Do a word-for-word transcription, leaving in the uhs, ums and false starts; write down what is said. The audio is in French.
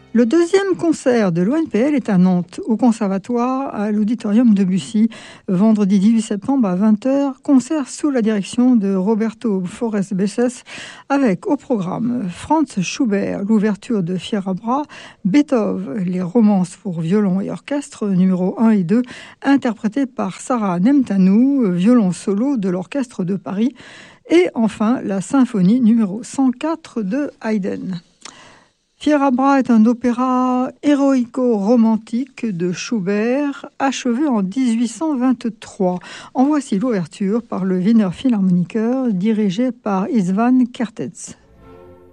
Le deuxième concert de l'O N P L est à Nantes, au Conservatoire, à l'Auditorium de Bussy, vendredi dix-huit septembre à vingt heures. Concert sous la direction de Roberto Forest Besses, avec au programme Franz Schubert, l'ouverture de Fierabras, Beethoven, les romances pour violon et orchestre, numéro un et deux, interprétées par Sarah Nemtanou, violon solo de l'Orchestre de Paris, et enfin la symphonie numéro cent quatre de Haydn. Fierabras est un opéra héroïco-romantique de Schubert, achevé en dix-huit cent vingt-trois. En voici l'ouverture par le Wiener Philharmoniker, dirigé par István Kertész.